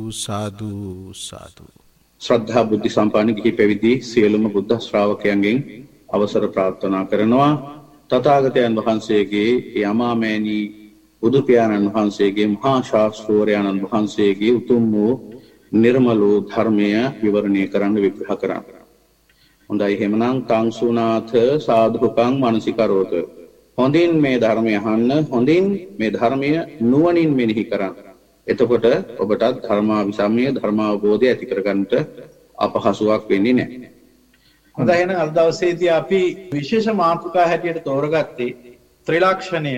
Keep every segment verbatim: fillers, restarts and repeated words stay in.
සාදු සාදු. ශ්‍රද්ධා බුද්ධ සම්පන්න ගිහි පැවිදි සියලුම බුද්ධ ශ්‍රාවකයන්ගෙන් අවසර ප්‍රාර්ථනා කරනවා. තථාගතයන් වහන්සේගේ යමාමෑණී බුදු පියාණන් වහන්සේගේ මහා ශාස්ත්‍රෝරයන්න් වහන්සේගේ උතුම් වූ නිර්මල වූ ධර්මය විවරණය කරන්න විග්‍රහ කරන්න. හොඳයි එහෙමනම් තංසුනාථ සාධුකං මනසිකරෝත. හොඳින් මේ ධර්මය අහන්න, හොඳින් මේ ධර්මය නුවණින් මෙනෙහි කරන්න. එතකොට ඔබටත් ධර්මාවිසමය ධර්මාවබෝධය ඇති කරගන්නට අපහසුාවක් වෙන්නේ නැහැ. හොඳයි එහෙනම් අද දවසේදී අපි විශේෂ මාතෘකා හැටියට තෝරගත්තේ ත්‍රිලක්ෂණය.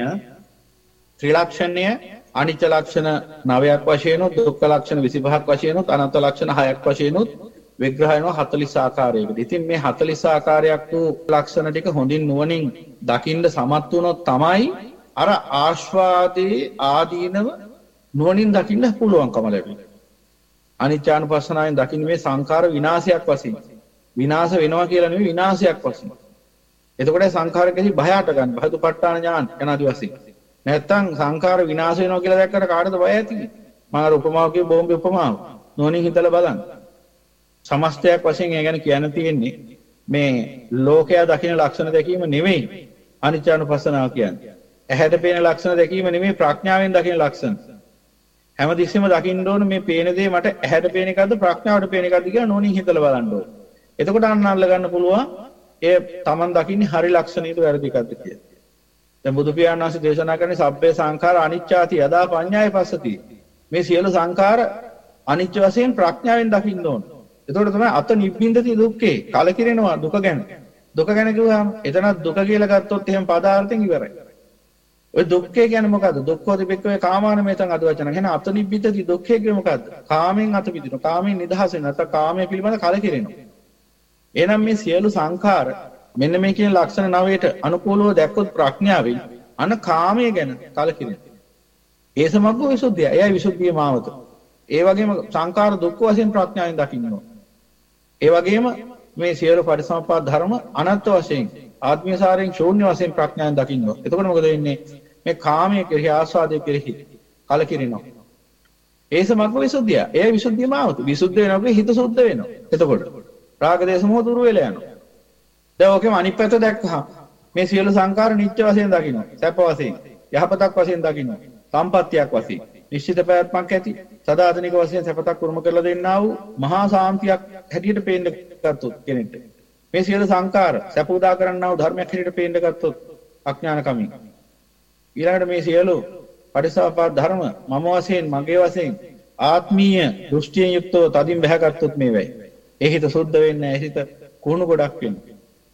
ත්‍රිලක්ෂණය අනිත්‍ය ලක්ෂණ නවයක් වශයෙන් උත්, දුක්ඛ ලක්ෂණ විසිපහක් වශයෙන් උත්, අනාත්ම ලක්ෂණ හයක් වශයෙන් උත් විග්‍රහ වෙනවා හතළිස් ආකාරයකට. ඉතින් මේ හතළිස් ආකාරයක් වූ ලක්ෂණ ටික හොඳින් නුවණින් දකින්න සමත් වුණොත් තමයි අර ආස්වාදයේ ආදීනව නුවණින් දකින්න පුළුවන්කම ලැබෙන්නේ. අනිත්‍යානුපස්සනාවෙන් දකින්න මේ සංඛාර විනාශයක් වශයෙන්. විනාශ වෙනවා කියලා නෙවෙයි විනාශයක් වශයෙන්. එතකොට සංඛාරකෙහි භයයට ගන්න. භයතුපට්ඨාන ඥාන යනාදි වශයෙන්. නැත්තම් සංඛාර විනාශ වෙනවා කියලා දැක්කට කාටද බය ඇතිනේ? මම අර උපමාව කිව්ව බෝම්බේ උපමාව. නුවණින් හිතලා බලන්න. සමස්තයක් වශයෙන් ඒ ගැන කියන්න තියෙන්නේ මේ ලෝකයා දකින ලක්ෂණ දැකීම නෙවෙයි අනිත්‍යානුපස්සනාව කියන්නේ. ඇහැට පේන ලක්ෂණ දැකීම නෙවෙයි ප්‍රඥාවෙන් දකින ලක්ෂණ. හැමදෙස්සෙම දකින්න ඕන මේ පේන දේ මට ඇහැට පේන එකක්ද ප්‍රඥාවට පේන එකක්ද කියලා නෝනින් හිතලා බලන්න ඕන. එතකොට අන්න අල්ල ගන්න පුළුවන් ඒ Taman දකින්නේ හරි ලක්ෂණයද වැරදි එකක්ද කියලා. දැන් බුදු පියාණන් වහන්සේ දේශනා කරන්නේ සබ්බේ සංඛාර අනිච්චාති යදා පඤ්ඤාය පස්සති. මේ සියලු සංඛාර අනිච්ච වශයෙන් ප්‍රඥාවෙන් දකින්න ඕන. එතකොට තමයි අත නිබ්බින්දති දුක්ඛේ කලකිරෙනවා දුක ගැන. දුක ගැන කිව්වහම එතන දුක කියලා ගත්තොත් එහෙම පදාර්ථයෙන් ඉවරයි. ඔය දුක්ඛය කියන්නේ මොකද්ද? දුක්ඛෝති බික්ඛවේ කාමාන මේතං අද වචන. එහෙනම් අත නිබ්බින්දති දුක්ඛය කියන්නේ මොකද්ද? කාමෙන් අත මිදිනවා. කාමෙන් නිදහස් වෙනවා. නැත්නම් කාමයේ පිළිබඳ කලකිරෙනවා. එහෙනම් මේ සියලු සංඛාර මෙන්න මේ කියන ලක්ෂණ නවයට අනුකූලව දැක්කොත් ප්‍රඥාවෙන් අන කාමයේ ගැන කලකිරෙනවා. ඒ සමග්ග විසුද්ධිය. එයයි විසුද්ධියේ මාවත. ඒ වගේම සංඛාර දුක්ඛ වශයෙන් ප්‍රඥාවෙන් දකින්න ඕන. ඒ වගේම මේ සියලු පරිසම්පාද ධර්ම අනත්ත් වශයෙන් ආත්මීය සාරයෙන් ශූන්‍ය වශයෙන් ප්‍රඥාවෙන් දකින්න ඕන. එතකොට මොකද වෙන්නේ? මේ කාමයේ කෙරෙහි ආස්වාදයේ කෙරෙහි කලකිරෙනවා. ඒ සමග්ග විසුද්ධිය. එයයි විසුද්ධියේ මාවත. විසුද්ධ වෙනකොට හිත සුද්ධ වෙනවා. එතකොට රාග දේශ මොහ දුරු වෙලා යනවා. දැන් ඔකෙම අනිත් පැත්ත දැක්කහම මේ සියලු සංකාර නිත්‍ය වශයෙන් දකින්න. සැප වශයෙන්, යහපතක් වශයෙන් දකින්න. සම්පත්තියක් වශයෙන්, නිශ්චිත පැවැත්මක් ඇති, සදාතනික වශයෙන් සැපතක් උරුම කරලා දෙන්නා වූ මහා සාන්තියක් හැටියට පේන්න ගත්තොත් කෙනෙක්ට. මේ සියලු සංකාර සැප උදා කරන්නා වූ ධර්මයක් හැටියට පේන්න ගත්තොත් අඥාන කමින්. ඊළඟට මේ සියලු පරිසම්පාද ධර්ම මම වශයෙන්, මගේ වශයෙන් ආත්මීය දෘෂ්ටියෙන් යුක්තව තදින් බැහැගත්තොත් මේ වෙයි. ඒ හිත සුද්ධ වෙන්නේ, ඒ හිත කුණු ගොඩක් වෙන්නේ.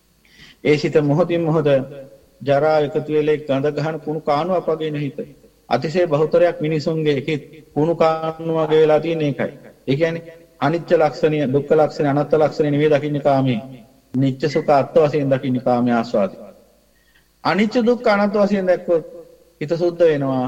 ඒ හිත මොහොතින් මොහොත ජරා එකතු වෙලේ ගඳ ගහන කුණු කානුවක් වගේ නෙහිත. අතිශය බහුතරයක් මිනිසුන්ගේ හිත කුණු කානු වගේ වෙලා තියෙන එකයි. ඒ කියන්නේ අනිත්‍ය ලක්ෂණය, දුක්ඛ ලක්ෂණය, අනාත්ම ලක්ෂණය නෙවෙයි දකින්නේ කාමයේ. නිත්‍ය සුඛ අත්ව වශයෙන් දකින්නේ කාමයේ ආස්වාදය. අනිත්‍ය දුක්ඛ අනාත්ම වශයෙන් දැක්කොත් හිත සුද්ධ වෙනවා.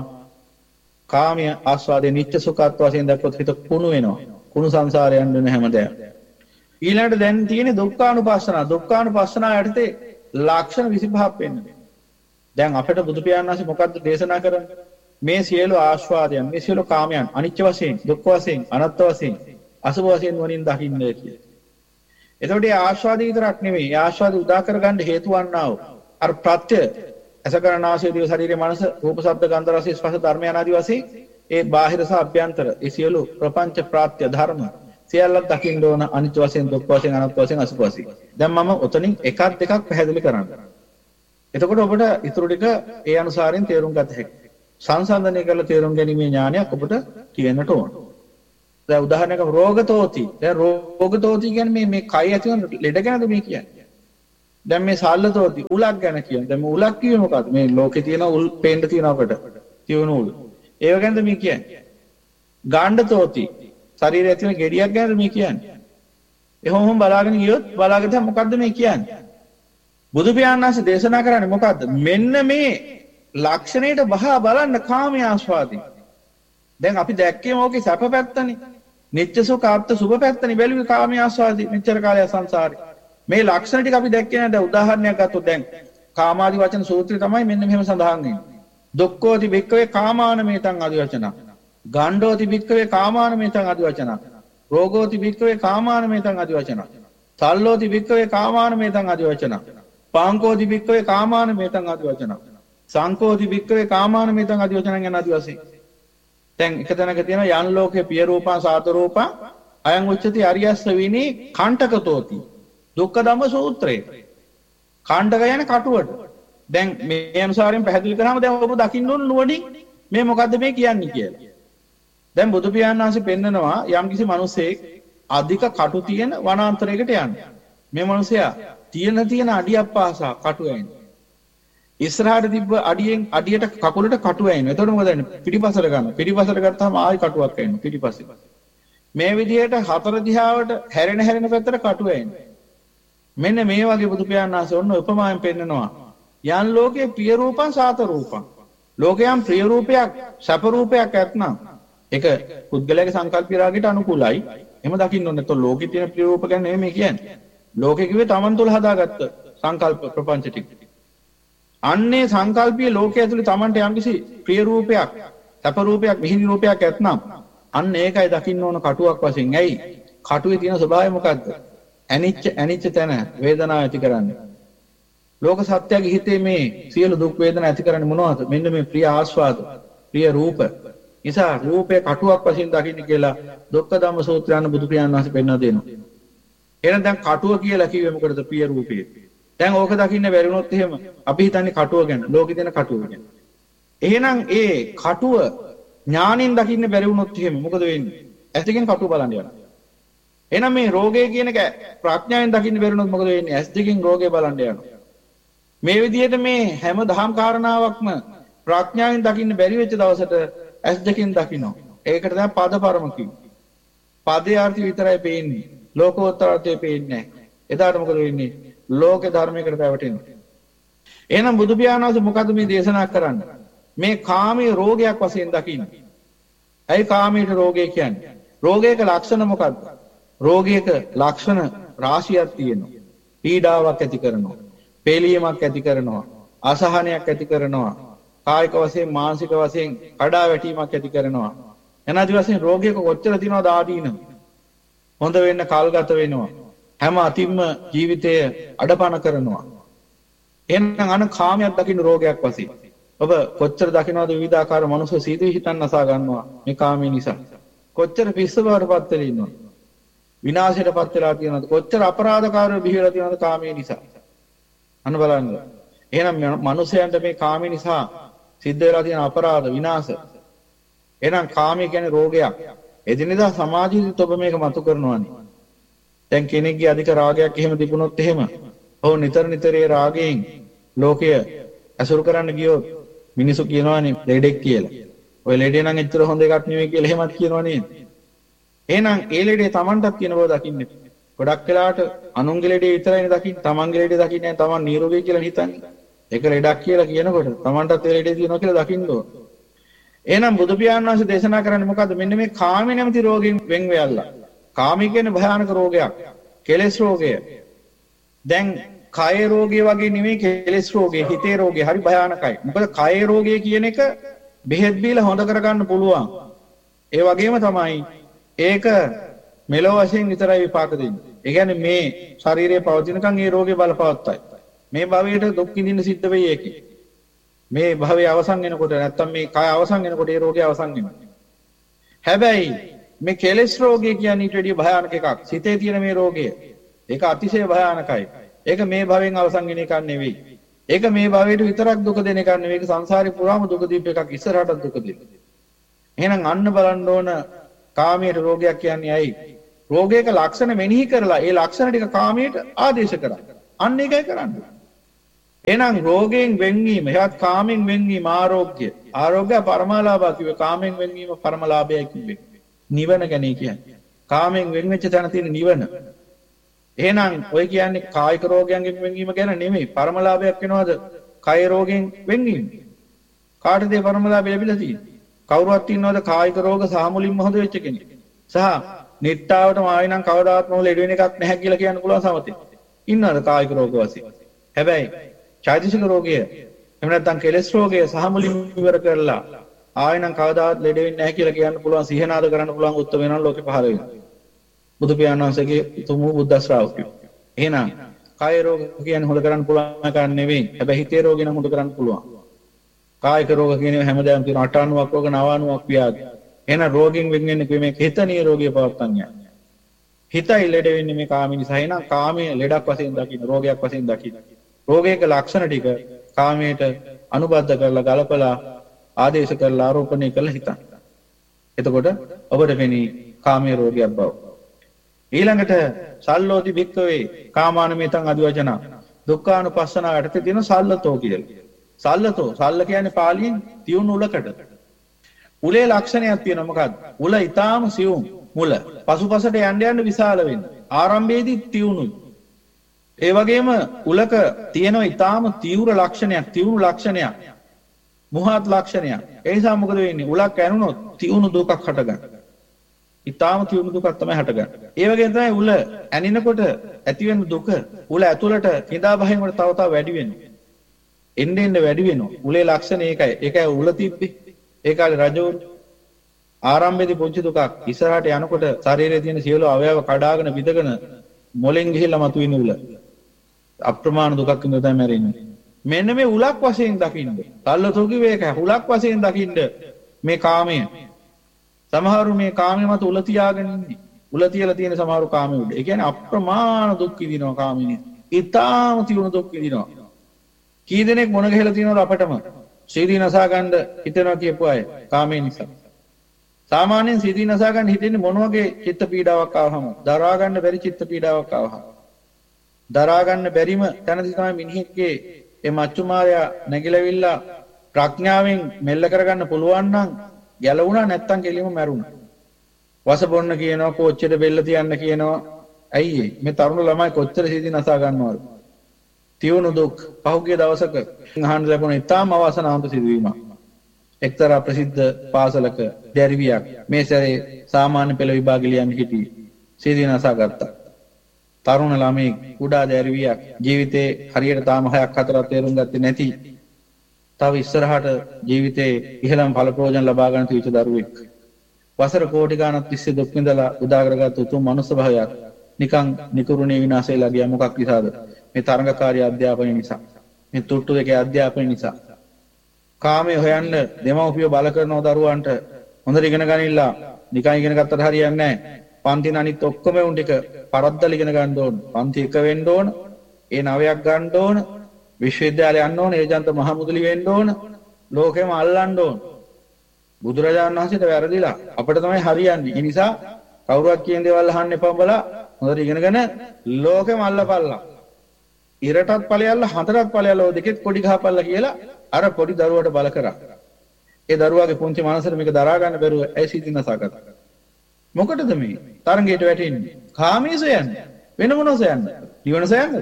කාමයේ ආස්වාදයේ නිත්‍ය සුඛ අත්ව වශයෙන් දැක්කොත් හිත කුණු වෙනවා. කුණු සංසාරයෙන් යන හැමදේම. ඊළඟට දැන් තියෙන්නේ දුක්ඛානුපස්සනාව. දුක්ඛානුපස්සනාව යටතේ ලක්ෂණ විසිපහක් වෙන්නේ. දැන් අපිට බුදු පියාණන් වහන්සේ මොකද්ද දේශනා කරන්නේ? මේ සියලු ආස්වාදයන්, මේ සියලු කාමයන් අනිත්‍ය වශයෙන්, දුක්ඛ වශයෙන්, අනාත්ම වශයෙන්, අසුභ වශයෙන් වනින් දකින්නේ කියලා. එතකොට මේ ආස්වාද විතරක් නෙවෙයි, මේ ආස්වාද උදා කරගන්න හේතු වන්නා වූ අර ප්‍රත්‍ය අසකරණාශය දිව ශරීරයේ මනස රූප ශබ්ද ගන්ධ රස ස්පර්ශ ධර්මයන් ආදී වශයෙන් ඒ බාහිර සහ අභ්‍යන්තර ඒ සියලු ප්‍රපංච ප්‍රත්‍ය ධර්ම සියල්ලක් දකින්න ඕන අනිත්‍ය වශයෙන්, දුක්ඛ වශයෙන්, අනාත්ම වශයෙන්, අසුභ වශයෙන්. දැන් මම ඔතනින් එකක් දෙකක් පැහැදිලි කරන්න. එතකොට ඔබට ඊටු ටික ඒ අනුසාරයෙන් තේරුම් ගත හැකියි. සංසන්දනය කරලා තේරුම් ගැනීමේ ඥානයක් ඔබට තියෙන්නට ඕන. දැන් උදාහරණයක් රෝගතෝති. දැන් රෝගතෝති කියන්නේ මේ මේ කය ඇති වෙන ලෙඩ ගැනද මේ කියන්නේ. දැන් මේ සල්ලතෝති උලක් ගැන කියන්නේ. දැන් මේ උලක් කියේ මොකද්ද? මේ ලෝකේ තියෙන උල් පේන්න තියෙන අපට. තියෙන උල්. ඒව ගැනද මේ කියන්නේ. ගාණ්ඩතෝති ශරීරයේ ඇති වෙන ගෙඩියක් ගැනද මේ කියන්නේ. එහෙනම් බලාගෙන ගියොත් බලාගෙන තමයි මොකද්ද මේ කියන්නේ. බුදු පියාණන් වහන්සේ දේශනා කරන්නේ මොකද්ද? මෙන්න මේ ලක්ෂණයට බහා බලන්න කාමයේ ආස්වාදී. දැන් අපි දැක්කේ මොකේ සැප පැත්තනේ. නිත්‍ය සුඛ ආත්ම සුභ පැත්තනේ බැලුවේ කාමයේ ආස්වාදී මෙච්චර කාලය සංසාරේ. මේ ලක්ෂණ ටික අපි දැක්කේ නැහැ. දැන් උදාහරණයක් ගත්තොත් දැන් කාමාදි වචන සූත්‍රය තමයි මෙන්න මෙහෙම සඳහන් වෙන්නේ. දුක්ඛෝති භික්ඛවේ කාමාන මේතං ආදි වචන. ගණ්ඩෝති භික්කවේ කාමානමේතං අදි වචනං. රෝගෝති භික්කවේ කාමානමේතං අදි වචනං. සල්ලෝති භික්කවේ කාමානමේතං අදි වචනං. පාංකෝති භික්කවේ කාමානමේතං අදි වචනං. සංකෝති භික්කවේ කාමානමේතං අදි වචනං යන ආදි වශයෙන්. දැන් එක තැනක තියෙනවා යන් ලෝකේ පිය රූපං සාත රූපං අයං උච්චති අරියස්ස විනී කණ්ඨකතෝති. දුක්ඛ ධම්ම සූත්‍රය. කාණ්ඩක යන කටුවට. දැන් මේ අනුසාරයෙන් පැහැදිලි කරාම දැන් ඔබ දකින්න ඕන නුවණින් මේ මොකද්ද මේ කියන්නේ කියලා. දැන් බුදු පියාණන් වහන්සේ පෙන්නනවා යම්කිසි මිනිසෙක් අධික කටු තියෙන වනාන්තරයකට යන්නේ. මේ මිනිසයා තියෙන තියෙන අඩියක් පාසා කටු ඇයින. ඉස්සරහට තිබ්බ අඩියෙන් අඩියට කකුලට කටු ඇයින. එතකොට මොකද වෙන්නේ? පිටිපසට ගන්න. පිටිපසට ගත්තාම ආයි කටුවක් ඇයින පිටිපස්සේ. මේ විදිහට හතර දිහාවට හැරෙන හැරෙන පැත්තට කටු ඇයින. මෙන්න මේ වගේ බුදු පියාණන් වහන්සේ ඔන්න උපමාවෙන් පෙන්නනවා. යන් ලෝකේ ප්‍රිය රූපං සාත රූපං. ලෝකයන් ප්‍රිය රූපයක් සැප රූපයක් ඇත්නම් ඒක පුද්ගලයාගේ සංකල්ප විරාගයට අනුකූලයි. එහෙම දකින්න ඕනේ. તો ලෝකේ තියෙන ප්‍රිය රූප ගැන නෙමෙයි කියන්නේ. ලෝකේ කිව්වේ Taman තුල හදාගත්ත සංකල්ප ප්‍රපංච ටික. අන්නේ සංකල්පීය ලෝකයේ ඇතුලේ Tamanට යම්කිසි ප්‍රිය රූපයක්, සැප රූපයක්, මිහිරි රූපයක් ඇත්නම් අන්න ඒකයි දකින්න ඕන කටුවක් වශයෙන්. ඇයි? කටුවේ තියෙන ස්වභාවය මොකද්ද? ඇනිච්ච ඇනිච්ච තැන වේදනාව ඇති කරන්නේ. ලෝක සත්‍යයේ හිතේ මේ සියලු දුක් වේදනා ඇති කරන්නේ මොනවද? මෙන්න මේ ප්‍රිය ආස්වාද, ප්‍රිය රූප. නිසා රූපේ කටුවක් වශයෙන් දකින්න කියලා දුක්ඛ ධම්ම සූත්‍රයන් බුදු පියාණන් වහන්සේ පෙන්වා දෙනවා. එහෙනම් දැන් කටුව කියලා කිව්වේ මොකටද? ප්‍රිය රූපේ. දැන් ඕක දකින්න බැරි වුණොත් එහෙම අපි හිතන්නේ කටුව ගැන, ලෝකේ තියෙන කටුව ගැන. එහෙනම් ඒ කටුව ඥාණයෙන් දකින්න බැරි වුණොත් එහෙම මොකද වෙන්නේ? ඇස් දෙකෙන් කටුව බලන්න යනවා. එහෙනම් මේ රෝගය කියන එක ප්‍රඥාවෙන් දකින්න බැරි වුණොත් මොකද වෙන්නේ? ඇස් දෙකෙන් රෝගේ බලන්න යනවා. මේ විදිහට මේ හැම දහම් කාරණාවක්ම ප්‍රඥාවෙන් දකින්න බැරි වෙච්ච දවසට ඇස් දෙකෙන් දකින්න. ඒකට තමයි පද පරම කිව්වේ. පදේ අර්ථය විතරයි පේන්නේ. ලෝකෝත්තර අර්ථය පේන්නේ නැහැ. එදාට මොකද වෙන්නේ? ලෝක ධර්මයකට පැවටෙනවා. එහෙනම් බුදු පියාණන් වහන්සේ මොකද මේ දේශනා කරන්නේ? මේ කාමයේ රෝගයක් වශයෙන් දකින්න. ඇයි කාමයේ රෝගය කියන්නේ? රෝගයක ලක්ෂණ මොකක්ද? රෝගයක ලක්ෂණ රාශියක් තියෙනවා. පීඩාවක් ඇති කරනවා. පෙළීමක් ඇති කරනවා. අසහනයක් ඇති කරනවා. කායික වශයෙන් මානසික වශයෙන් කඩා වැටීමක් ඇති කරනවා. එනාදි වශයෙන් රෝගයක කොච්චර තියනවද ආදීන? හොඳ වෙන්න කල් ගත වෙනවා. හැම අතින්ම ජීවිතය අඩපණ කරනවා. එහෙනම් අන කාමයක් දකින්න රෝගයක් වශයෙන්. ඔබ කොච්චර දකින්නවද විවිධාකාර මනුස්ස සීදී හිතන් නසා ගන්නවා මේ කාමයේ නිසා. කොච්චර පිස්ස බවටපත් වෙලා ඉන්නවද? විනාශයටපත් වෙලා තියෙනවද? කොච්චර අපරාධකාරයෝ බිහිලා තියෙනවද කාමයේ නිසා? අන්න බලන්න. එහෙනම් මනුස්සයන්ට මේ කාමයේ නිසා සිද්ධ වෙලා තියෙන අපරාධ විනාශ. එහෙනම් කාමයේ කියන්නේ රෝගයක්. එදිනෙදා සමාජයේදීත් ඔබ මේක මතු කරනවානේ. දැන් කෙනෙක්ගේ අධික රාගයක් එහෙම තිබුණොත් එහෙම ඔව් නිතර නිතර ඒ රාගයෙන් ලෝකය අසුරු කරන්න ගියොත් මිනිස්සු කියනවානේ ලෙඩෙක් කියලා. ඔය ලෙඩේ නම් එච්චර හොඳ එකක් නෙවෙයි කියලා එහෙමත් කියනවා නේද? එහෙනම් ඒ ලෙඩේ Tamanටත් කියන බව දකින්න. ගොඩක් වෙලාවට අනුන්ගේ ලෙඩේ විතරයිනේ දකින්න. Tamanගේ ලෙඩේ දකින්නේ නැහැ. Taman නිරෝගී කියලා හිතන්නේ. ඒක ලෙඩක් කියලා කියනකොට Tamanටත් ඒ ලෙඩේ තියෙනවා කියලා දකින්න ඕන. එහෙනම් බුදු පියාණන් වහන්සේ දේශනා කරන්නේ මොකද්ද? මෙන්න මේ කාමයේ නැමැති රෝගයෙන් වෙන් වෙයල්ලා. කාමී කියන්නේ භයානක රෝගයක්. කෙලෙස් රෝගය. දැන් කය රෝගය වගේ නෙමෙයි කෙලෙස් රෝගය, හිතේ රෝගය හරි භයානකයි. මොකද කය රෝගය කියන එක බෙහෙත් බීලා හොඳ කරගන්න පුළුවන්. ඒ වගේම තමයි ඒක මෙලොව වශයෙන් විතරයි විපාක දෙන්නේ. ඒ කියන්නේ මේ ශරීරයේ පවතිනකන් ඒ රෝගේ බලපවත්තයි. මේ භවයට දුක් විඳින්න සිද්ධ වෙයි ඒකේ. මේ භවයේ අවසන් වෙනකොට නැත්තම් මේ කය අවසන් වෙනකොට ඒ රෝගේ අවසන් වෙනවා. හැබැයි මේ කෙලෙස් රෝගය කියන්නේ ඊට වඩා භයානක එකක්. සිතේ තියෙන මේ රෝගය. ඒක අතිශය භයානකයි. ඒක මේ භවයෙන් අවසන් වෙන එකක් නෙවෙයි. ඒක මේ භවයට විතරක් දුක දෙන එකක් නෙවෙයි. ඒක සංසාරේ පුරාම දුක දීප එකක්. ඉස්සරහට දුක දෙන. එහෙනම් අන්න බලන්න ඕන කාමයේ රෝගයක් කියන්නේ ඇයි? රෝගයක ලක්ෂණ මෙනෙහි කරලා ඒ ලක්ෂණ ටික කාමයට ආදේශ කරා. අන්න ඒකයි කරන්නේ. එහෙනම් රෝගයෙන් වෙන්වීම, එහත් කාමෙන් වෙන්වීම ආරෝග්‍ය. ආරෝග්‍ය පරමාලාභය කිව්වේ කාමෙන් වෙන්වීම පරමාලාභයයි කිව්වේ. නිවන ගැන කියන්නේ. කාමෙන් වෙන් වෙච්ච තැන තියෙන නිවන. එහෙනම් ඔය කියන්නේ කායික රෝගයන්ගෙන් වෙන්වීම ගැන නෙමෙයි. පරමාලාභයක් වෙනවද? කාය රෝගයෙන් වෙන්වීම. කාටද මේ පරමාලාභය ලැබිලා තියෙන්නේ? කවුරුවත් ඉන්නවද කායික රෝග සාමුලින්ම හොඳ වෙච්ච කෙනෙක්? සහ නිට්ටාවටම ආයි නම් කවදාවත් මොළ ලෙඩ වෙන එකක් නැහැ කියලා කියන්න පුළුවන් සමතේ. ඉන්නවද කායික රෝග වශයෙන්? හැබැයි චෛතසික රෝගය එහෙම නැත්නම් කෙලෙස් රෝගය සාමුලින්ම ඉවර කරලා ආයෙනම් කවදාවත් ලෙඩ වෙන්නේ නැහැ කියලා කියන්න පුළුවන් සිහනාද කරන්න පුළුවන් උත්තර වෙනවා ලෝකේ පහළ වෙනවා. බුදු පියාණන් වහන්සේගේ උතුම් බුද්ධ ශ්‍රාවකයෝ. එහෙනම් කාය රෝග කියන්නේ හොද කරන්න පුළුවන් එකක් නෙවෙයි. හැබැයි හිතේ රෝග නම් හොද කරන්න පුළුවන්. කායික රෝග කියන්නේ හැමදාම තියෙන අටාණුවක් රෝග නවාණුවක් ව්‍යාධි. එහෙනම් රෝගින් වෙන්නේ මේ හිත නිරෝගී පවත්තන් යන්නේ. හිතයි ලෙඩ වෙන්නේ මේ කාම නිසා. එහෙනම් කාමයේ ලෙඩක් වශයෙන් දකින්න, රෝගයක් වශයෙන් දකින්න. රෝගයක ලක්ෂණ ටික කාමයට අනුබද්ධ කරලා ගලපලා ආදේශ කරලා ආරෝපණය කරලා හිතන්න. එතකොට ඔබට වෙන්නේ කාමයේ රෝගයක් බව. ඊළඟට සල්ලෝති භික්කවේ කාමානමෙතං අදිවචන දුක්ඛානුපස්සනාව යටතේ තියෙන සල්ලතෝ කියලා. සල්ලතෝ සල්ල කියන්නේ පාලියෙන් තියුණු උලකට. උලේ ලක්ෂණයක් තියෙනවා මොකක්ද? උල ඊටාම සියුම් මුල. පසුපසට යන්න යන්න විශාල වෙනවා. ආරම්භයේදී තියුණුයි. ඒ වගේම උලක තියෙන ඊටාම තීව්‍ර ලක්ෂණයක්, තියුණු ලක්ෂණයක්. මුහත් ලක්ෂණයක්. ඒ නිසා මොකද වෙන්නේ? උලක් ඇනුනොත් තියුණු දුකක් හටගන්නවා. ඊටාම තියුණු දුකක් තමයි හටගන්නේ. ඒ වගේම තමයි උල ඇනිනකොට ඇති වෙන දුක උල ඇතුළට කිඳා බහින් වල තව තව වැඩි වෙනවා. එන්න එන්න වැඩි වෙනවා. උලේ ලක්ෂණ ඒකයි. ඒකයි උල තිබ්බේ. ඒ කාලේ රජවරු ආරම්භයේදී පුංචි දුකක් ඉස්සරහට යනකොට ශරීරයේ තියෙන සියලු අවයව කඩාගෙන විදගෙන මොලෙන් ගිහිල්ලා මතුවෙන උල. අප්‍රමාණ දුකක් ඉඳලා තමයි මැරෙන්නේ. මෙන්න මේ උලක් වශයෙන් දකින්න. සල්ලතෝ කිව්වේ ඒකයි. උලක් වශයෙන් දකින්න මේ කාමය. සමහරු මේ කාමයේ මත උල තියාගෙන ඉන්නේ. උල තියලා තියෙන සමහරු කාමයේ උඩ. ඒ කියන්නේ අප්‍රමාණ දුක් විඳිනවා කාමයේ. ඊටාම තියුණු දුක් විඳිනවා. කී දෙනෙක් මොන ගහලා තියෙනවද අපටම? සීදී නසා ගන්න හිතනවා කියපු අය කාමයේ නිසා. සාමාන්‍යයෙන් සීදී නසා ගන්න හිතෙන්නේ මොන වගේ චිත්ත පීඩාවක් ආවම? දරා ගන්න බැරි චිත්ත පීඩාවක් ආවම. දරා ගන්න බැරිම තැනදී තමයි මිනිහෙක්ගේ ඒ මච්චු මාර්යා නැగిලවිල්ලා ප්‍රඥාවෙන් මෙල්ල කරගන්න පුළුවන් නම් ගැලවුණා නැත්තම් කෙලින්ම මැරුණා. වසබොන්න කියනවා කොච්චර බෙල්ල තියන්න කියනවා. ඇයි මේ තරුණ ළමයි කොච්චර සීදී නසා ගන්නවද? තියුණු දුක් පහුගිය දවසක අහන්න ලැබුණ ඉතාම අවාසනාවන්ත සිදුවීමක්. එක්තරා ප්‍රසිද්ධ පාසලක දැරිවියක් මේ සැරේ සාමාන්‍ය පෙළ විභාග ලියන්න හිටියේ. සීදී නසා ගත්තා. තරුණ ළමයි කුඩා දැරිවියක් ජීවිතේ හරියට තාම හයක් හතරක් තේරුම් ගත්තේ නැති තව ඉස්සරහට ජීවිතේ ඉහළම ඵල ප්‍රයෝජන ලබා ගන්න තියුච දරුවෙක්. වසර කෝටි ගණනක් තිස්සේ දුක් විඳලා උදා කරගත් උතුම් මනුස්ස භාවයක් නිකන් නිකුරුණේ විනාශයලා ගියා. මොකක් නිසාද? මේ තරඟකාරී අධ්‍යාපනය නිසා. මේ තුට්ටු දෙකේ අධ්‍යාපනය නිසා. කාමයේ හොයන්න දෙමව්පියෝ බල කරන දරුවන්ට හොඳට ඉගෙන ගනින්න නිකන් ඉගෙන ගත්තට හරියන්නේ නැහැ. පන්ති අනිත් ඔක්කොම උන් ටික පරද්දල ඉගෙන ගන්න ඕන. පන්ති එක වෙන්න ඕන. ඒ නවයක් ගන්න ඕන. විශ්වවිද්‍යාලය යන්න ඕන. ඒජන්ත මහමුදලි වෙන්න ඕන. ලෝකෙම අල්ලන්න ඕන. බුදුරජාණන් වහන්සේට වැරදිලා අපිට තමයි හරියන්නේ. ඒ නිසා කවුරුවත් කියන දේවල් අහන්න එපා බලා හොඳට ඉගෙනගෙන ලෝකෙම අල්ලපල්ලා. ඉරටත් ඵලයල්ලා හතරත් ඵලයල්ලා ඔය දෙකෙත් පොඩි ගහපල්ලා කියලා අර පොඩි දරුවට බල කරා. ඒ දරුවාගේ පුංචි මනසට මේක දරා ගන්න බැරුව ඇයි සීදීනසා ගත්තා. මොකටද මේ තරංගයට වැටෙන්නේ? කාමයේ සොයන්නේ. වෙන මොනවද සොයන්නේ? නිවන සොයන්නේ.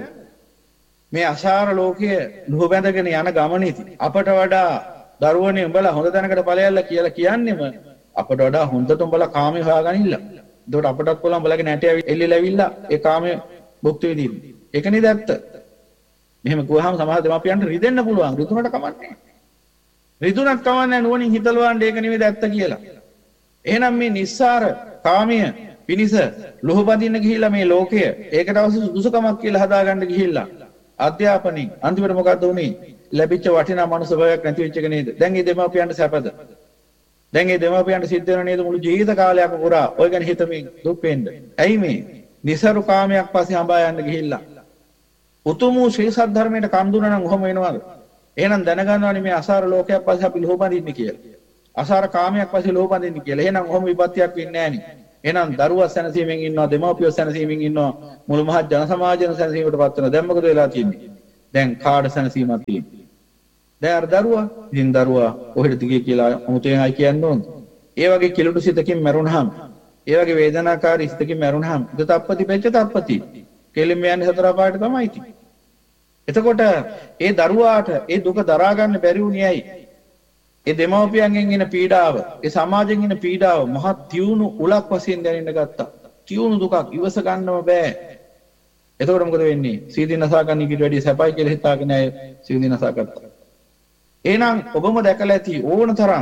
මේ අසාර ලෝකයේ ලුහ බැඳගෙන යන ගමනේදී අපට වඩා දරුවනේ උඹලා හොඳ තැනකට ඵලයල්ලා කියලා කියන්නේම අපට වඩා හොඳට උඹලා කාමයේ හොයාගනින්න. එතකොට අපටත් පුළුවන් උඹලගේ නැටය එල්ලෙලා ඇවිල්ලා ඒ කාමයේ භුක්ති විඳින්න. ඒක නේද ඇත්ත? මෙහෙම ගුවහම සමහර දෙමාපියන්ට රිදෙන්න පුළුවන්. රිදුනට කමන්නේ. රිදුනක් කමන්නේ නුවණින් හිතලවන්න ඒක නෙවෙයි ඇත්ත කියලා. එහෙනම් මේ නිස්සාර කාමයේ පිනිස ලුහ බඳින්න ගිහිල්ලා මේ ලෝකය ඒකට අවශ්‍ය සුදුසුකමක් කියලා හදාගන්න ගිහිල්ලා අධ්‍යාපනයේ අන්තිමට මොකද්ද උනේ? ලැබිච්ච වටිනා මනුස්ස භාවයක් නැති වෙච්ච එක නේද? දැන් මේ දෙමාපියන්ට සැපද? දැන් මේ දෙමාපියන්ට සිද්ධ වෙන නේද මුළු ජීවිත කාලයක් පුරා ඔය ගැන හිතමින් දුක් වෙන්න. ඇයි මේ? නිසරු කාමයක් පස්සේ හඹා යන්න ගිහිල්ලා. උතුම් වූ ශ්‍රී සද්ධර්මයට කන් දුන්නා නම් ඔහොම වෙනවද? එහෙනම් දැනගන්නවානේ මේ අසාර ලෝකයක් පස්සේ අපි ලෝභ බඳින්නේ කියලා. අසාර කාමයක් පස්සේ ලෝභ බඳින්නේ කියලා. එහෙනම් ඔහොම විපත්තියක් වෙන්නේ නැහැ නේ. එහෙනම් දරුවා සැනසීමෙන් ඉන්නවා, දෙමව්පියෝ සැනසීමෙන් ඉන්නවා, මුළු මහත් ජන සමාජයන සැනසීමකට පත් වෙනවා. දැන් මොකද වෙලා තියෙන්නේ? දැන් කාඩ සැනසීමක් තියෙන්නේ. දැන් අර දරුවා, ඉතින් දරුවා කොහෙද ගියේ කියලා අමුතෙන් අය කියන්න ඕන. ඒ වගේ කිලුටු සිතකින් මැරුණාම, ඒ වගේ වේදනාකාරී සිතකින් මැරුණාම, දතප්පති පෙච්ච තප්පති. කෙලින්ම යන්නේ සතර පායට තමයි ඉතින්. එතකොට ඒ දරුවාට ඒ දුක දරා ගන්න බැරි වුණේ ඇයි? ඒ දෙමව්පියන්ගෙන් එන පීඩාව, ඒ සමාජයෙන් එන පීඩාව මහත් තියුණු උලක් වශයෙන් දැනෙන්න ගත්තා. තියුණු දුකක් ඉවස ගන්නව බෑ. එතකොට මොකද වෙන්නේ? සීදී නසා ගන්න ඊට වැඩිය සැපයි කියලා හිතාගෙන අය සීදී නසා ගත්තා. එහෙනම් ඔබම දැකලා ඇති ඕන තරම්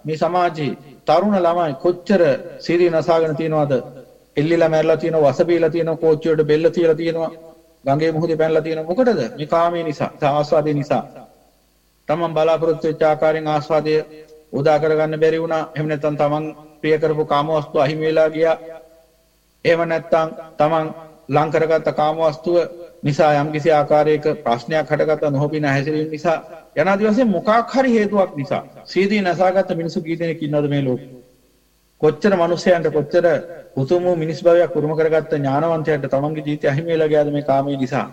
මේ සමාජයේ තරුණ ළමයි කොච්චර සීරි නසාගෙන තියනවද? එල්ලිලා මැරලා තියෙනවා, වස බීලා තියෙනවා, කෝච්චියට බෙල්ල තියලා තියෙනවා, ගඟේ මුහුදේ පැනලා තියෙනවා. මොකටද? මේ කාමයේ නිසා, ආස්වාදයේ නිසා. තමන් බලාපොරොත්තු වෙච්ච ආකාරයෙන් ආස්වාදය උදා කරගන්න බැරි වුණා. එහෙම නැත්නම් තමන් ප්‍රිය කරපු කාමවස්තු අහිමි වෙලා ගියා. එහෙම නැත්නම් තමන් ලං කරගත්ත කාමවස්තුව නිසා යම්කිසි ආකාරයක ප්‍රශ්නයක් හටගත්ත නොහොබින හැසිරීම නිසා යනාදී වශයෙන් මොකක් හරි හේතුවක් නිසා සීදී නසාගත්ත මිනිසු කී දෙනෙක් ඉන්නවද මේ ලෝකේ? කොච්චර මිනිසයන්ට කොච්චර උතුම් වූ මිනිස් භාවයක් උරුම කරගත්ත ඥානවන්තයන්ට තමන්ගේ ජීවිතය අහිමි වෙලා ගියාද මේ කාමයේ නිසා?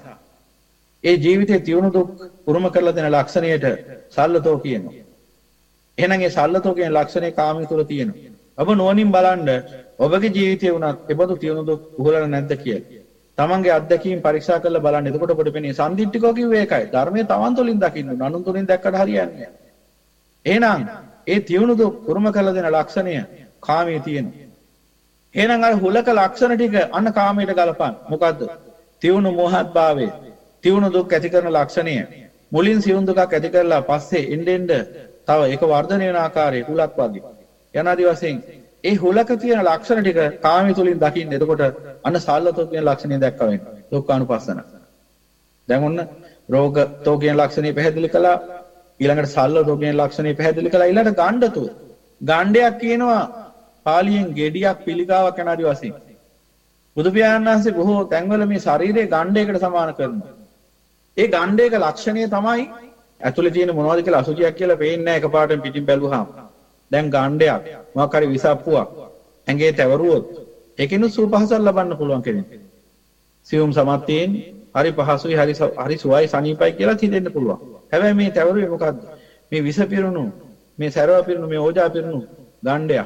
ඒ ජීවිතයේ තියුණු දුක් උරුම කරලා දෙන ලක්ෂණයට සල්ලතෝ කියනවා. එහෙනම් ඒ සල්ලතෝ කියන ලක්ෂණේ කාමයේ තුල තියෙනවා. ඔබ නුවණින් බලන්න ඔබගේ ජීවිතේ වුණත් ඒබඳු තියුණු දුක් උහුලලා නැද්ද කියලා. තමන්ගේ අත්දැකීම් පරීක්ෂා කරලා බලන්න. එතකොට ඔබට පෙනේ සම්දිට්ඨිකෝ කිව්වේ ඒකයි. ධර්මයේ තමන් තුළින් දකින්න ඕන. අනුන් තුළින් දැක්කට හරියන්නේ නැහැ. එහෙනම් ඒ තියුණු දුක් උරුම කරලා දෙන ලක්ෂණය කාමයේ තියෙනවා. එහෙනම් අර හුලක ලක්ෂණ ටික අන්න කාමයට ගලපන්න. මොකද්ද? තියුණු මොහත්භාවය, තියුණු දුක් ඇති කරන ලක්ෂණය. මුලින් සියුම් දුකක් ඇති කරලා පස්සේ එන්න එන්න තව ඒක වර්ධනය වෙන ආකාරයේ හුලක් වගේ. යනාදී වශයෙන් ඒ හුලක තියෙන ලක්ෂණ ටික කාමයේ තුලින් දකින්න. එතකොට අන්න සල්ලතෝ කියන ලක්ෂණය දැක්ක වෙනවා. දුක්ඛානුපස්සන. දැන් ඔන්න රෝගතෝ කියන ලක්ෂණය පැහැදිලි කළා. ඊළඟට සල්ලතෝ කියන ලක්ෂණය පැහැදිලි කළා. ඊළඟට ගණ්ඩතෝ. ගණ්ඩයක් කියනවා පාලියෙන් ගෙඩියක් පිළිකාවක් යනාදී වශයෙන්. බුදු පියාණන් වහන්සේ බොහෝ තැන්වල මේ ශරීරයේ ගණ්ඩයකට සමාන කරනවා. ඒ ගණ්ඩයක ලක්ෂණය තමයි ඇතුලේ තියෙන මොනවද කියලා අසුචියක් කියලා පේන්නේ නැහැ එකපාරටම පිටින් බැලුවාම. දැන් ගණ්ඩයක් මොකක් හරි විසප්පුවක් ඇඟේ තැවරුවොත් ඒකිනුත් සුවපහසක් ලබන්න පුළුවන් කෙනෙක්. සියුම් සමත්යෙන් හරි පහසුයි හරි හරි සුවයි සනීපයි කියලා හිතෙන්න පුළුවන්. හැබැයි මේ තැවරුවේ මොකද්ද? මේ විස පිරුණු මේ සැරව පිරුණු මේ ඕජා පිරුණු ගණ්ඩයක්.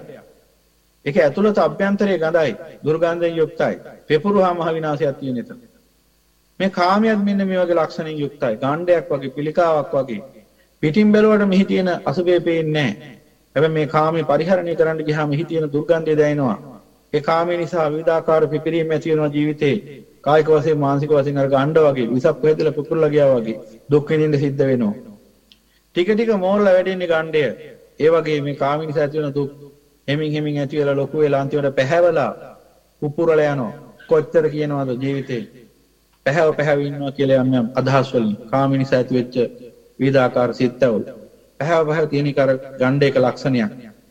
ඒක ඇතුළත අභ්‍යන්තරයේ ගඳයි දුර්ගන්ධයෙන් යුක්තයි. පෙපුරුහා මහ විනාශයක් තියෙන එක. මේ කාමයක් මෙන්න මේ වගේ ලක්ෂණෙන් යුක්තයි. ගණ්ඩයක් වගේ පිළිකාවක් වගේ. පිටින් බැලුවට මෙහි තියෙන අසුබේ පේන්නේ නැහැ. හැබැයි මේ කාමේ පරිහරණය කරන්න ගියාම මෙහි තියෙන දුර්ගන්ධය දැනෙනවා. ඒ කාමේ නිසා විවිධාකාර පිපිරීම් ඇති වෙනවා ජීවිතේ. කායික වශයෙන් මානසික වශයෙන් අර ගණ්ඩ වගේ විසක් වේදලා පුපුරලා ගියා වගේ දුක් විඳින්න සිද්ධ වෙනවා. ටික ටික මෝරලා වැඩෙන්නේ ගණ්ඩය. ඒ වගේ මේ කාමේ නිසා ඇති වෙන දුක් හෙමින් හෙමින් ඇති වෙලා ලොකු වෙලා අන්තිමට පැහැවලා පුපුරලා යනවා. කොච්චර කියනවද ජීවිතේ පැහැව පැහැව ඉන්නවා කියලා යම් යම් අදහස් වලින් කාමේ නිසා ඇති වෙච්ච විවිධාකාර සිත්වල පැහැව පැහැව තියෙන කර ගණ්ඩේක ලක්ෂණයක්.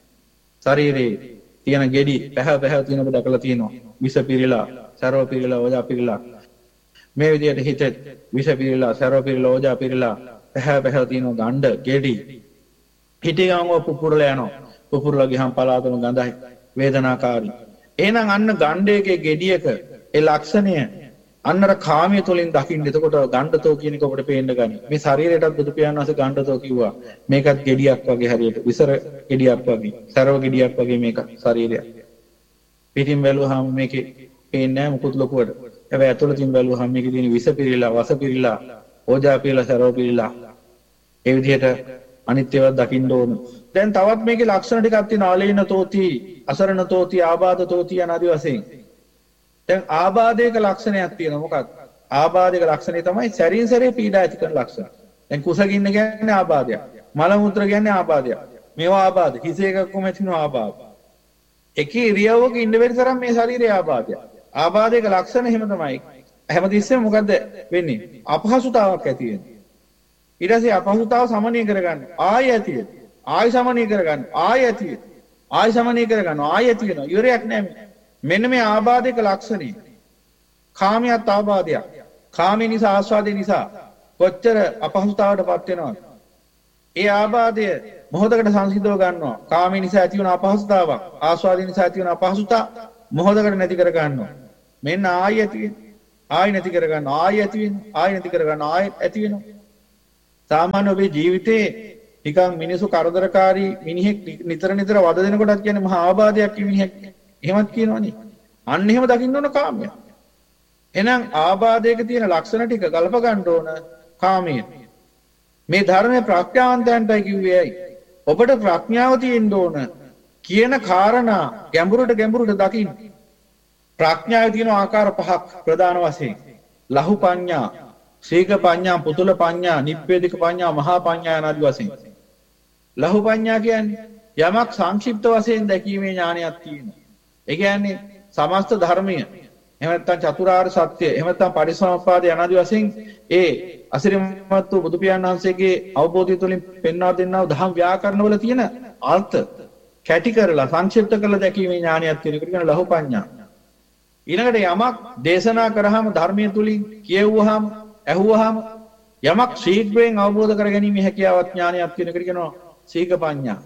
ශරීරේ තියෙන ගෙඩි පැහැව පැහැව තියෙන කොට දැකලා තියෙනවා. විස පිරিলা, සරව පිරিলা, ඕජා පිරিলা. මේ විදිහට හිත විස පිරিলা, සරව පිරিলা, ඕජා පිරিলা පැහැව පැහැව තියෙන ගණ්ඩ ගෙඩි හිතේ ගමව පුපුරලා යනවා. පුපුරලා ගියහම පලාතම ගඳයි වේදනාකාරී. එහෙනම් අන්න ගණ්ඩේකේ ගෙඩියක ඒ ලක්ෂණය අන්නර කාමයේ තුලින් දකින්න. එතකොට ගණ්ඩතෝ කියන එක ඔබට පේන්න ගනි. මේ ශරීරයටත් බුදු පියාණන් වහන්සේ ගණ්ඩතෝ කිව්වා. මේකත් ගෙඩියක් වගේ හරියට විසර ගෙඩියක් වගේ, සරව ගෙඩියක් වගේ මේක ශරීරයක්. පිටින් බැලුවාම මේකේ පේන්නේ නැහැ මුකුත් ලොකුවට. හැබැයි ඇතුළතින් බැලුවාම මේකේ තියෙන විස පිරিলা, වස පිරিলা, ඕජා පිරিলা, සරව පිරিলা. ඒ විදිහට අනිත් ඒවා දකින්න ඕන. දැන් තවත් මේකේ ලක්ෂණ ටිකක් තියෙනවා. ආලීන තෝති, අසරණ තෝති, ආබාධ තෝති යනාදී වශයෙන්. දැන් ආබාධයක ලක්ෂණයක් තියෙනවා. මොකක්ද? ආබාධයක ලක්ෂණය තමයි සැරින් සැරේ පීඩා ඇති කරන ලක්ෂණ. දැන් කුසගින්න කියන්නේ ආබාධයක්. මල මුත්‍ර කියන්නේ ආබාධයක්. මේවා ආබාධ. කිසි එකකම තියෙනවා ආබාධ. එකී ඉරියව්වක ඉන්න බැරි තරම් මේ ශරීරය ආබාධයක්. ආබාධයක ලක්ෂණ එහෙම තමයි. හැමතිස්සෙම මොකද්ද වෙන්නේ? අපහසුතාවක් ඇති වෙනවා. ඊට පස්සේ අපහසුතාව සමනය කරගන්න. ආය ඇති වෙනවා. ආය සමනය කරගන්න. ආය ඇති වෙනවා. ආය සමනය කරගන්න. ආය ඇති වෙනවා. ඉවරයක් නැහැ. මෙන්න මේ ආබාධයක ලක්ෂණය. කාමියත් ආබාධයක්. කාමී නිසා ආස්වාදේ නිසා කොච්චර අපහසුතාවටපත් වෙනවද? ඒ ආබාධය මොහොතකට සංසිඳව ගන්නවා. කාමී නිසා ඇති වුණ අපහසුතාවක්, ආස්වාදේ නිසා ඇති වුණ අපහසුතාව මොහොතකට නැති කර ගන්නවා. මෙන්න ආය ඇති වෙනවා. ආය නැති කර ගන්නවා. ආය ඇති වෙනවා. ආය නැති කර ගන්නවා. ආය ඇති වෙනවා. සාමාන්‍ය ඔබේ ජීවිතේ නිකන් මිනිසු කරදරකාරී මිනිහෙක් නිතර නිතර වද දෙන කොටත් කියන්නේ මහා ආබාධයක් මිනිහෙක්. එහෙමත් කියනවනේ. අන්න එහෙම දකින්න ඕන කාමය. එහෙනම් ආබාධයක තියෙන ලක්ෂණ ටික ගලප ගන්න ඕන කාමය. මේ ධර්මයේ ප්‍රඥාවන්තයන්ටයි කිව්වේ ඇයි? ඔබට ප්‍රඥාව තියෙන්න ඕන කියන කාරණා ගැඹුරට ගැඹුරට දකින්න. ප්‍රඥාවේ තියෙන ආකාර පහක් ප්‍රධාන වශයෙන්. ලහු පඤ්ඤා, සීක පඤ්ඤා, පුතුල පඤ්ඤා, නිබ්බේධික පඤ්ඤා, මහා පඤ්ඤා යනාදී වශයෙන්. ලහු පඤ්ඤා කියන්නේ යමක් සංක්ෂිප්ත වශයෙන් දැකීමේ ඥානයක් තියෙනවා. ඒ කියන්නේ සමස්ත ධර්මය එහෙම නැත්නම් චතුරාර්ය සත්‍ය එහෙම නැත්නම් පරිසම්පාද යනාදී වශයෙන් ඒ අසිරිමත් වූ බුදු පියාණන් වහන්සේගේ අවබෝධය තුළින් පෙන්වා දෙන්නා වූ දහම් ව්‍යාකරණවල තියෙන අර්ථ කැටි කරලා සංක්ෂිප්ත කරලා දැකීමේ ඥානයක් තියෙන එකට කියන ලහු පඤ්ඤා. ඊළඟට යමක් දේශනා කරාම ධර්මයේ තුලින් කියවුවාම ඇහුවාම යමක් ශීඝ්‍රයෙන් අවබෝධ කර ගැනීම හැකියාවක් ඥානයක් තියෙන එකට කියනවා සීඝ පඤ්ඤා.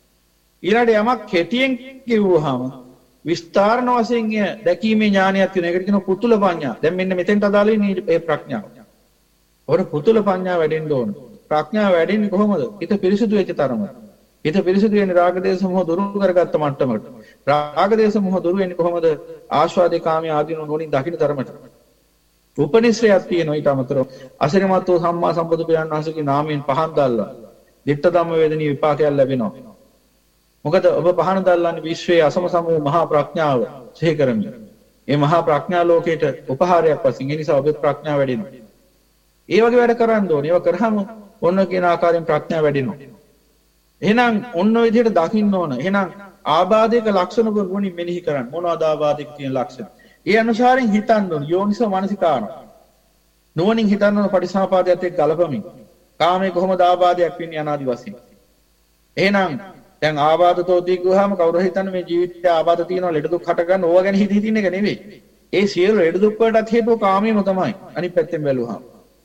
ඊළඟට යමක් කෙටියෙන් කියවුවාම විස්තරණ වශයෙන් දැකීමේ ඥානයක් තියෙන එකට කියනවා පුතුල පඤ්ඤා. දැන් මෙන්න මෙතෙන්ට අදාළ වෙන්නේ මේ ප්‍රඥාව. ඔර පුතුල පඤ්ඤා වැඩෙන්න ඕන. ප්‍රඥාව වැඩෙන්නේ කොහොමද? හිත පිරිසුදු වෙච්ච තරමට. හිත පිරිසුදු වෙන්නේ රාග දේශ මොහ දුරු කරගත්ත මට්ටමකට. රාග දේශ මොහ දුරු වෙන්නේ කොහොමද? ආස්වාදේ කාමයේ ආදීන නොනින් දකින්න තරමට. උපනිශ්‍රයක් තියෙනවා ඊට අමතරව. අසිරිමත් වූ සම්මා සම්බුදු පියාණන් වහන්සේගේ නාමයෙන් පහන් දැල්ලා. ditta ධම්ම වේදනී විපාකයක් ලැබෙනවා. මොකද ඔබ පහන දැල්ලාන්නේ විශ්වයේ අසම සම වූ මහා ප්‍රඥාව සිහි කරමින්. මේ මහා ප්‍රඥා ලෝකයට උපහාරයක් වශයෙන් ඒ නිසා ඔබේ ප්‍රඥාව වැඩෙනවා. ඒ වගේ වැඩ කරන්න ඕනේ. ඒවා කරාම ඔන්න කියන ආකාරයෙන් ප්‍රඥාව වැඩෙනවා. එහෙනම් ඔන්න ඔය විදිහට දකින්න ඕන. එහෙනම් ආබාධයක ලක්ෂණ වලින් මෙනෙහි කරන්න. මොනවාද ආබාධයක තියෙන ලක්ෂණ? ඒ අනුසාරයෙන් හිතන්න ඕන. යෝනිසෝ මනසිකාරණ. නුවණින් හිතන්න ඕන පටිසමුපාදයට එක්ක ගලපමින්. කාමයේ කොහොමද ආබාධයක් වෙන්නේ අනාදි වශයෙන්. එහෙනම් දැන් ආබාධතෝදී ගුවාම කවුරු හිතන්නේ මේ ජීවිතයේ ආබාධ තියෙනවා ලෙඩ දුක් හට ගන්න ඕවා ගැන හිත හිතින් එක නෙවෙයි. ඒ සියලු ලෙඩ දුක් වලට හේතුව කාමයේම තමයි. අනිත් පැත්තෙන් බැලුවාම.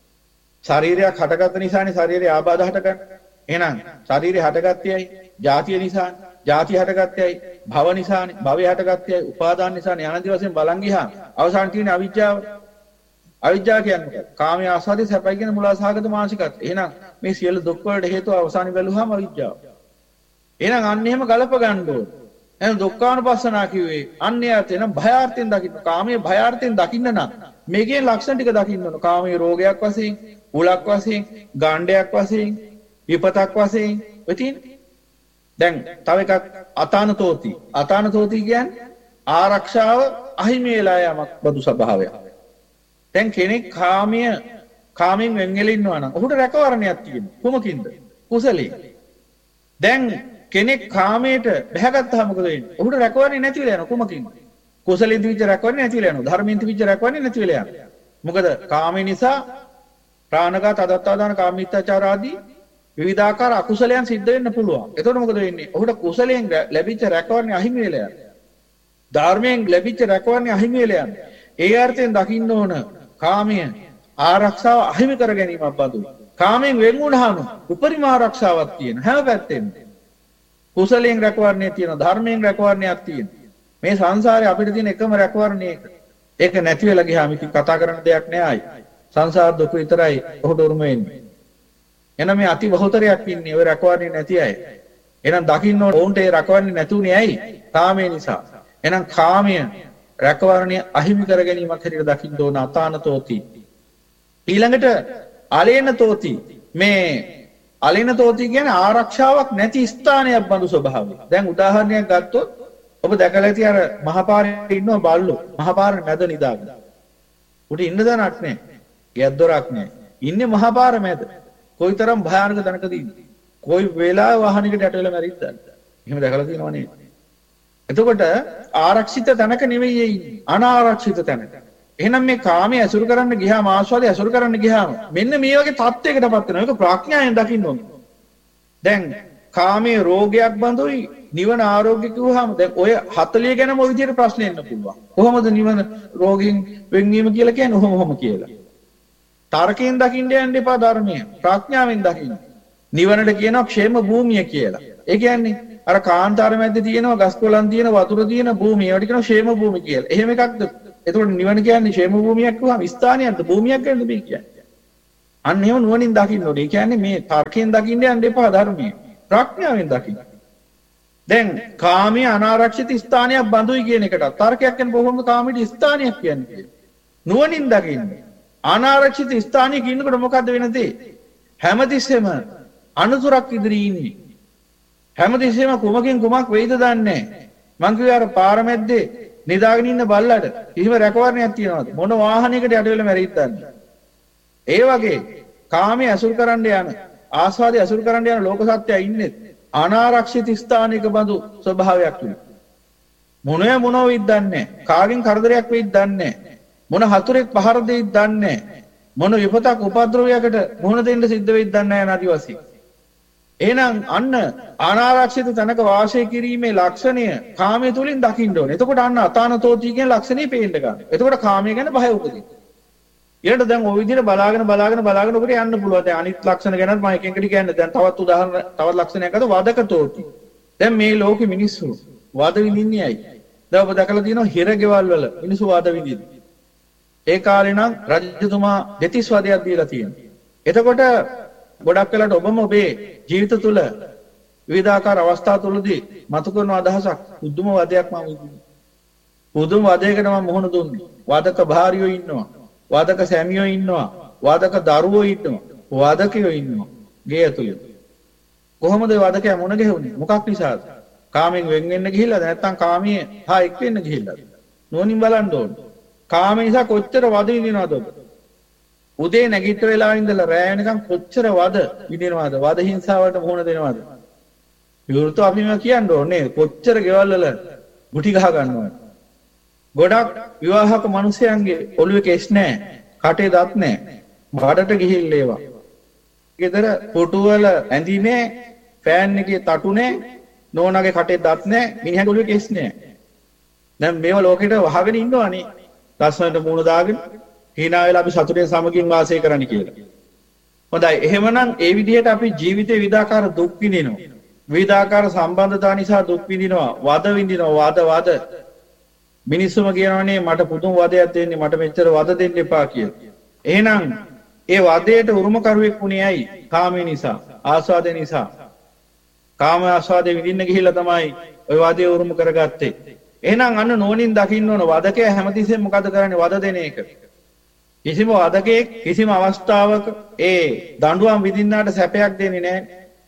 ශරීරයක් හටගත්ත නිසානේ ශරීරයේ ආබාධ හටගන්නේ. එහෙනම් ශරීරය හටගත්තේයි ජාතිය නිසා, ජාතිය හටගත්තේයි භව නිසානේ, භවය හටගත්තේයි උපාදාන නිසානේ. අනන්ත වශයෙන් බලන් ගියා අවසාන තියෙන අවිජ්ජාව. අවිජ්ජා කියන්නේ කාමයේ ආස්වාදයේ සැපයි කියන මුලාසහගත මානසිකත්වය. එහෙනම් මේ සියලු දුක් වලට හේතුව අවසානයේ බැලුවාම අවිජ්ජාව. එහෙනම් අන්න එහෙම ගලප ගන්න ඕන. එහෙනම් දුක්ඛානුපස්සනා කිව්වේ අන්නේ අර්ථය නම් භයාර්ථයෙන් දකින්න. කාමයේ භයාර්ථයෙන් දකින්න නම් මේකේ ලක්ෂණ ටික දකින්න ඕන. කාමයේ රෝගයක් වශයෙන්, උලක් වශයෙන්, ගාණ්ඩයක් වශයෙන්, විපතක් වශයෙන් වෙතින්. දැන් තව එකක් අතානතෝති. අතානතෝති කියන්නේ ආරක්ෂාව අහිමි වෙලා යමක් බදු ස්වභාවයක්. දැන් කෙනෙක් කාමයේ කාමෙන් වෙන් වෙලා ඉන්නවා නම් ඔහුට රැකවරණයක් තියෙනවා. කොමකින්ද? කුසලයෙන්. දැන් කෙනෙක් කාමයට බැහැගත්තාම මොකද වෙන්නේ? ඔහුට රැකවරණේ නැති වෙලා යනවා. කොමකින්ද? කුසලෙන් දිවිච්ච රැකවරණේ නැති වෙලා යනවා. ධර්මයෙන් දිවිච්ච රැකවරණේ නැති වෙලා යනවා. මොකද කාමේ නිසා ප්‍රාණඝාත, අදත්තාදාන, කාමීත්‍යාචාර ආදී විවිධාකාර අකුසලයන් සිද්ධ වෙන්න පුළුවන්. එතකොට මොකද වෙන්නේ? ඔහුට කුසලයෙන් ලැබිච්ච රැකවරණේ අහිමි වෙලා යනවා. ධර්මයෙන් ලැබිච්ච රැකවරණේ අහිමි වෙලා යනවා. ඒ අර්ථයෙන් දකින්න ඕන කාමය ආරක්ෂාව අහිමි කර ගැනීමක් බඳුයි. කාමයෙන් වෙන් වුණාම උපරිම ආරක්ෂාවක් තියෙන හැම පැත්තෙම. කුසලයෙන් රැකවරණේ තියෙන, ධර්මයෙන් රැකවරණයක් තියෙන. මේ සංසාරේ අපිට තියෙන එකම රැකවරණේ ඒක. ඒක නැති වෙලා ගියාම ඉතින් කතා කරන්න දෙයක් නෑ ආයි. සංසාර දුක විතරයි ඔහුට උරුම වෙන්නේ. එහෙනම් මේ අති බහුතරයක් ඉන්නේ ඔය රැකවරණේ නැති අය. එහෙනම් දකින්න ඕන ඔවුන්ට ඒ රැකවරණේ නැතුනේ ඇයි? කාමයේ නිසා. එහෙනම් කාමය රැකවරණය අහිමි කර ගැනීමක් හැටියට දකින්න ඕන අතානතෝති. ඊළඟට අලේනතෝති. මේ අලේනතෝති කියන්නේ ආරක්ෂාවක් නැති ස්ථානයක් බඳු ස්වභාවය. දැන් උදාහරණයක් ගත්තොත් ඔබ දැකලා ඇති අර මහපාරේ ඉන්නවා බල්ලෝ. මහපාරේ මැද නිදාගෙන. උට ඉන්න දණක් නැහැ. ගෙයක් දොරක් නැහැ. ඉන්නේ මහපාර මැද. කොයිතරම් භයානක තැනකද ඉන්නේ. කොයි වෙලාවෙ වාහනයකට යට වෙලා මැරිද්ද? එහෙම දැකලා තියෙනව නේද? එතකොට ආරක්ෂිත තැනක නෙවෙයි ඉන්නේ. අනාරක්ෂිත තැනක. එහෙනම් මේ කාමයේ ඇසුරු කරන්න ගියාම ආස්වාදයේ ඇසුරු කරන්න ගියාම මෙන්න මේ වගේ තත්යකටපත් වෙනවා. ඒක ප්‍රඥාවෙන් දකින්න ඕනේ. දැන් කාමයේ රෝගයක් බඳුයි නිවන ආරෝග්‍ය කිව්වහම දැන් ඔය හතලිය ගැනම ඔය විදිහට ප්‍රශ්න එන්න පුළුවන්. කොහොමද නිවන රෝගින් වෙන්වීම කියලා කියන්නේ? ඔහොම ඔහොම කියලා. තර්කයෙන් දකින්න යන්න එපා ධර්මය. ප්‍රඥාවෙන් දකින්න. නිවනට කියනවා ക്ഷേම භූමිය කියලා. ඒ කියන්නේ අර කාන්තාර මැද්දේ තියෙනවා ගස් කොළන් තියෙන වතුර තියෙන භූමිය. ඒවට කියනවා ക്ഷേම භූමිය කියලා. එහෙම එකක්ද? එතකොට නිවන කියන්නේ ക്ഷേම භූමියක් කිව්වම ස්ථානයක්ද භූමියක් ගැනද මේ කියන්නේ? අන්න ඒව නුවණින් දකින්න ඕනේ. ඒ කියන්නේ මේ තර්කයෙන් දකින්න යන්න එපා ධර්මයේ. ප්‍රඥාවෙන් දකින්න. දැන් කාමයේ අනාරක්ෂිත ස්ථානයක් බඳුයි කියන එකට තර්කයක් කියන බොහොම කාමයේ ස්ථානයක් කියන්නේ. නුවණින් දකින්න. අනාරක්ෂිත ස්ථානයක ඉන්නකොට මොකද්ද වෙනදී? හැමතිස්සෙම අනුසුරක් ඉදිරියේ ඉන්නේ. හැමතිස්සෙම කුමකින් කුමක් වෙයිද දන්නේ නැහැ. මං කිව්වේ අර පාර මැද්දේ නිදාගෙන ඉන්න බල්ලට කිසිම රැකවරණයක් තියනවද? මොන වාහනයකට යට වෙලා මැරිද්ද දන්නේ. ඒ වගේ කාමයේ අසුර කරන්න යන, ආස්වාදයේ අසුර කරන්න යන ලෝක සත්‍යය ඉන්නේ අනාරක්ෂිත ස්ථානික බඳු ස්වභාවයක් තිබෙනවා. මොනේ මොනෝ වෙයිද දන්නේ නැහැ. කාගෙන් කරදරයක් වෙයිද දන්නේ නැහැ. මොන හතුරෙක් පහර දෙයිද දන්නේ නැහැ. මොන විපතක් උපද්‍රවයකට මුහුණ දෙන්න සිද්ධ වෙයිද දන්නේ නැහැ නාදි වශයෙන්. එහෙනම් අන්න අනාරක්ෂිත තැනක වාසය කිරීමේ ලක්ෂණය කාමයේ තුලින් දකින්න ඕනේ. එතකොට අන්න අතානතෝති කියන ලක්ෂණේ පේන්න ගන්නවා. එතකොට කාමයේ ගැන බය උපදිනවා. ඊට දැන් ওই විදිහට බලාගෙන බලාගෙන බලාගෙන ඔකට යන්න පුළුවන්. දැන් අනිත් ලක්ෂණ ගැනත් මම එකෙන් එකට කියන්නේ. දැන් තවත් උදාහරණ තවත් ලක්ෂණයක් අද වදකතෝති. දැන් මේ ලෝකෙ මිනිස්සු වද විඳින්නේ ඇයි? දැන් ඔබ දැකලා තියෙනවා හිර ගෙවල් වල මිනිස්සු වද විඳින්නේ. ඒ කාලේ නම් රජතුමා දෙතිස් වදයක් දීලා තියෙනවා. එතකොට ගොඩක් වෙලාට ඔබම ඔබේ ජීවිත තුළ විවිධාකාර අවස්ථා තුළදී මතු කරන අදහසක් පුදුම වදයක් මම විඳිනවා. පුදුම වදයකට මම මුහුණ දුන්නේ. වදක භාර්යෝ ඉන්නවා. වදක සැමියෝ ඉන්නවා. වදක දරුවෝ ඉන්නවා. වදකයෝ ඉන්නවා. ගේ ඇතුළේ. කොහොමද වදකයා මොන ගෙහුනේ? මොකක් නිසාද? කාමෙන් වෙන් වෙන්න ගිහිල්ලාද නැත්නම් කාමයේ හා එක් වෙන්න ගිහිල්ලාද? නෝනින් බලන්න ඕනේ. කාම නිසා කොච්චර වද විඳිනවද ඔබ? උදේ නැගිට වෙලා ඉඳලා රෑ වෙනකන් කොච්චර වද විඳිනවද? වද හිංසාවට මුහුණ දෙනවද? විවෘත අපිම කියන්න ඕනේ කොච්චර ගෙවල් වල ගුටි ගහ ගන්නවද? ගොඩක් විවාහක මිනිසයන්ගේ ඔළුවේ කෙස් නැහැ, කටේ දත් නැහැ. බඩට ගිහිල්ලා ඒවා. ගෙදර පොටු වල ඇඳින්නේ ෆෑන් එකේ තටු නැහැ, නෝනාගේ කටේ දත් නැහැ, මිනිහාගේ ඔළුවේ කෙස් නැහැ. දැන් මේව ලෝකෙට වහගෙන ඉන්නවනේ. ලස්සනට මූණ දාගෙන hina වෙලා අපි සතුටෙන් සමගින් වාසය කරන්න කියලා. හොඳයි. එහෙමනම් ඒ විදිහට අපි ජීවිතේ විවිධාකාර දුක් විඳිනවා. විවිධාකාර සම්බන්ධතා නිසා දුක් විඳිනවා. වද විඳිනවා. වද වද. මිනිස්සුම කියනවනේ මට පුදුම වදයක් දෙන්නේ, මට මෙච්චර වද දෙන්න එපා කියලා. එහෙනම් ඒ වදයට උරුමකරුවෙක් වුණේ ඇයි? කාමය නිසා, ආස්වාදය නිසා. කාම ආස්වාදය විඳින්න ගිහිල්ලා තමයි ওই වදේ උරුම කරගත්තේ. එහෙනම් අන්න නෝනින් දකින්න ඕන වදකයා හැමතිස්සෙම මොකද කරන්නේ? වද දෙන එක. කිසිම වදකෙක් කිසිම අවස්ථාවක ඒ දඬුවම් විඳින්නාට සැපයක් දෙන්නේ නැහැ.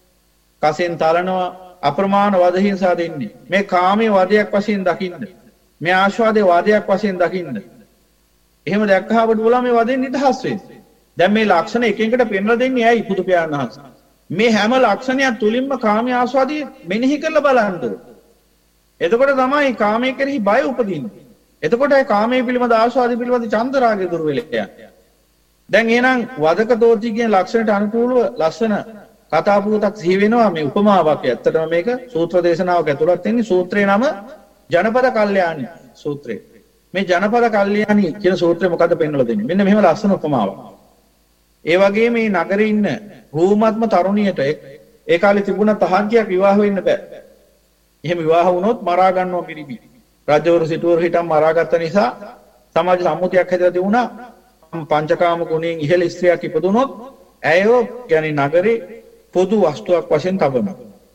කසෙන් තලනවා, අප්‍රමාණ වද හිංසා දෙන්නේ. මේ කාමයේ වදයක් වශයෙන් දකින්න. මේ ආස්වාදයේ වදයක් වශයෙන් දකින්න. එහෙම දැක්කහම බුදුලා මේ වදෙන් නිදහස් වෙන්නේ. දැන් මේ ලක්ෂණ එකෙන්කට පෙන්වලා දෙන්නේ ඇයි බුදු පියාණන් වහන්සේ? මේ හැම ලක්ෂණයක් තුලින්ම කාමයේ ආස්වාදයේ මෙනෙහි කරලා බලන්න ඕනේ. එතකොට තමයි කාමයේ කෙරෙහි බය උපදින්නේ. එතකොට ඒ කාමයේ පිළිබඳ ආස්වාදය පිළිබඳ චන්දරාගය දුර වෙලා යනවා. දැන් එහෙනම් වදක දෝති කියන ලක්ෂණයට අනුකූලව ලස්සන කතා පුවතක් සිහි වෙනවා මේ උපමාවක්. ඇත්තටම මේක සූත්‍ර දේශනාවක ඇතුළත් වෙන්නේ. සූත්‍රේ නම ජනපද කල්යාණි සූත්‍රය. මේ ජනපද කල්යාණි කියන සූත්‍රය මොකද්ද පෙන්වලා දෙන්නේ? මෙන්න මෙහෙම ලස්සන උපමාවක්. ඒ වගේ මේ නගරේ ඉන්න රූමත්ම තරුණියට ඒ කාලේ තිබුණ තහංකියක් විවාහ වෙන්න බෑ. එහෙම විවාහ වුණොත් මරා ගන්නවා පිරිමි. රජවරු සිටුවරු හිටන් මරාගත්ත නිසා සමාජ සම්මුතියක් හැදලා තිබුණා. පංචකාම ගුණයෙන් ඉහළ ස්ත්‍රියක් ඉපදුනොත් ඇයව කියන්නේ නගරේ පොදු වස්තුවක් වශයෙන් තබනවා.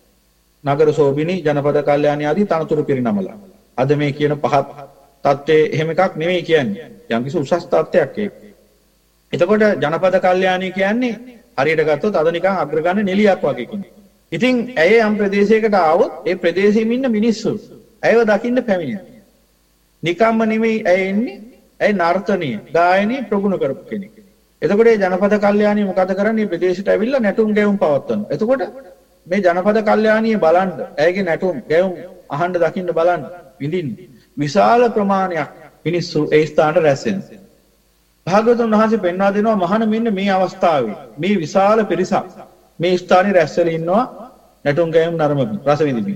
නගර සෝබිනී, ජනපද කල්යාණී ආදී තනතුරු පිරිනමලා. අද මේ කියන පහත් තත්ත්වයේ එහෙම එකක් නෙමෙයි කියන්නේ. යම්කිසි උසස් තත්ත්වයක් ඒක. එතකොට ජනපද කල්යාණී කියන්නේ හරියට ගත්තොත් අද නිකන් අග්‍රගණ්‍ය නෙලියක් වගේ කෙනෙක්. ඉතින් ඇය යම් ප්‍රදේශයකට ආවොත් ඒ ප්‍රදේශෙම ඉන්න මිනිස්සු ඇයව දකින්න පැමිණෙනවා. නිකම්ම නෙමෙයි ඇය එන්නේ. ඇය නර්තනීය, ගායනීය ප්‍රගුණ කරපු කෙනෙක්. එතකොට මේ ජනපද කල්යාණී මොකද කරන්නේ? ප්‍රදේශයට ඇවිල්ලා නැටුම් ගැයුම් පවත්වනවා. එතකොට මේ ජනපද කල්යාණිය බලන්න, ඇයගේ නැටුම් ගැයුම් අහන්න දකින්න බලන්න විඳින්න විශාල ප්‍රමාණයක් මිනිස්සු ඒ ස්ථානට රැස් වෙනවා. භාග්‍යවතුන් වහන්සේ පෙන්වා දෙනවා මහණ මෙන්න මේ අවස්ථාවේ මේ විශාල පිරිසක් මේ ස්ථානයේ රැස් වෙලා ඉන්නවා නැටුම් ගැයුම් නරඹමින් රස විඳින්න.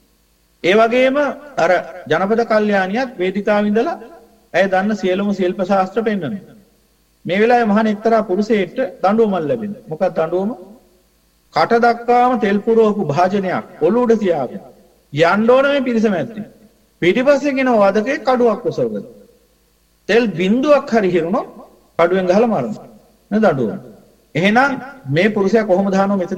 ඒ වගේම අර ජනපද කල්යාණියත් වේදිකාවේ ඉඳලා ඇය දන්න සියලුම ශිල්ප ශාස්ත්‍ර පෙන්වනවා. මේ වෙලාවේ මහණ එක්තරා පුරුෂයෙක්ට දඬුවමක් ලැබෙනවා. මොකක්ද දඬුවම? කට දක්වාම තෙල් පුරවපු භාජනයක් ඔලුවට තියාගෙන යන්න ඕන මේ පිරිස මැද්දේ. පිටිපස්සේ කෙනා වදකේ කඩුවක් ඔසවගෙන. තෙල් බින්දුවක් හරි හිරුණොත් කඩුවෙන් ගහලා මරනවා. නේද දඬුවම. එහෙනම් මේ පුරුෂයා කොහොමද දානව මෙතන